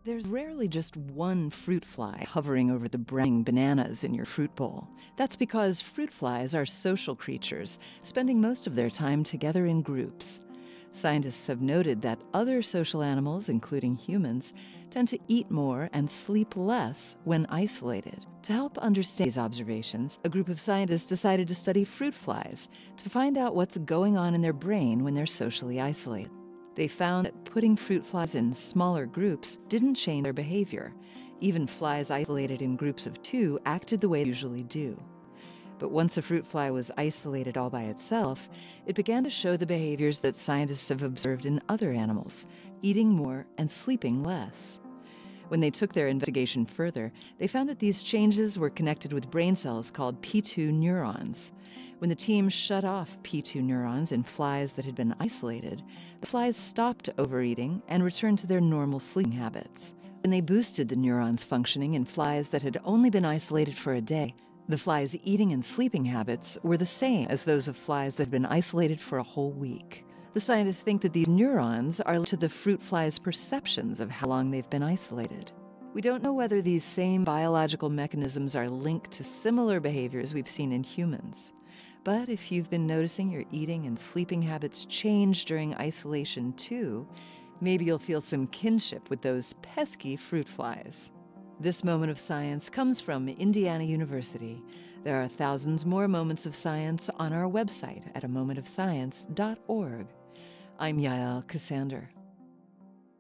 There's rarely just one fruit fly hovering over the browning bananas in your fruit bowl. That's because fruit flies are social creatures, spending most of their time together in groups. Scientists have noted that other social animals, including humans, tend to eat more and sleep less when isolated. To help understand these observations, a group of scientists decided to study fruit flies to find out what's going on in their brain when they're socially isolated. They found that putting fruit flies in smaller groups didn't change their behavior. Even flies isolated in groups of 2 acted the way they usually do. But once a fruit fly was isolated all by itself, it began to show the behaviors that scientists have observed in other animals, eating more and sleeping less. When they took their investigation further, they found that these changes were connected with brain cells called P2 neurons. When the team shut off P2 neurons in flies that had been isolated, the flies stopped overeating and returned to their normal sleeping habits. When they boosted the neurons functioning in flies that had only been isolated for a day, the flies' eating and sleeping habits were the same as those of flies that had been isolated for a whole week. The scientists think that these neurons are linked to the fruit flies' perceptions of how long they've been isolated. We don't know whether these same biological mechanisms are linked to similar behaviors we've seen in humans. But if you've been noticing your eating and sleeping habits change during isolation too, maybe you'll feel some kinship with those pesky fruit flies. This moment of science comes from Indiana University. There are thousands more moments of science on our website at amomentofscience.org. I'm Yael Ksander.